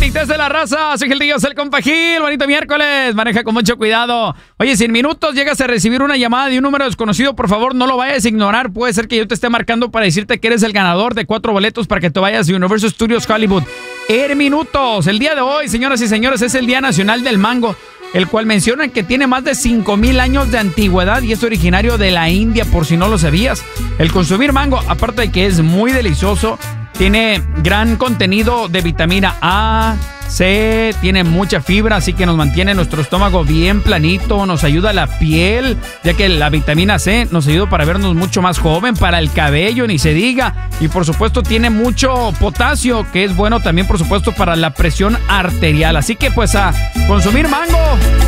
conectes de la raza. Soy Gil Díaz, el compa Gil. Bonito miércoles. Maneja con mucho cuidado. Oye, si en minutos llegas a recibir una llamada de un número desconocido, por favor, no lo vayas a ignorar. Puede ser que yo te esté marcando para decirte que eres el ganador de 4 boletos para que te vayas a Universal Studios Hollywood. En minutos. El día de hoy, señoras y señores, es el Día Nacional del Mango, el cual mencionan que tiene más de 5,000 años de antigüedad y es originario de la India, por si no lo sabías. El consumir mango, aparte de que es muy delicioso, tiene gran contenido de vitamina A, C, tiene mucha fibra, así que nos mantiene nuestro estómago bien planito, nos ayuda a la piel, ya que la vitamina C nos ayuda para vernos mucho más joven, para el cabello, ni se diga. Y por supuesto tiene mucho potasio, que es bueno también, por supuesto, para la presión arterial. Así que pues a consumir mango.